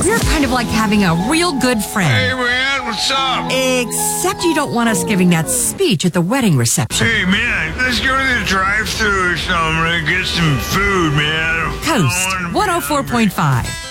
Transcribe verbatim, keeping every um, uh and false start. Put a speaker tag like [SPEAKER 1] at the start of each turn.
[SPEAKER 1] We're kind of like having a real good
[SPEAKER 2] Hey,
[SPEAKER 1] friend.
[SPEAKER 2] man, what's up?
[SPEAKER 1] Except you don't want us giving that speech at the wedding reception.
[SPEAKER 2] Hey, man, let's go to the drive-thru or something and get some food, man.
[SPEAKER 1] Coast one oh four point five.